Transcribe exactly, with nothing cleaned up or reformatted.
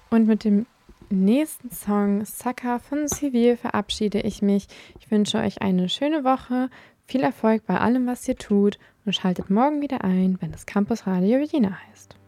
Und mit dem nächsten Song Sucker von Civil verabschiede ich mich. Ich wünsche euch eine schöne Woche, viel Erfolg bei allem, was ihr tut und schaltet morgen wieder ein, wenn es Campus Radio Jena heißt.